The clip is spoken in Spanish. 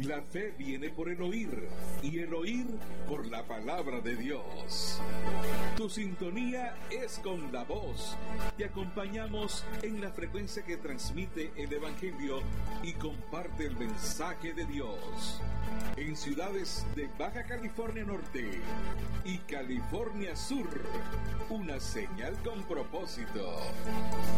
La fe viene por el oír, y el oír por la palabra de Dios. Tu sintonía es con La Voz. Te acompañamos en la frecuencia que transmite el Evangelio y comparte el mensaje de Dios. En ciudades de Baja California Norte y California Sur, una señal con propósito.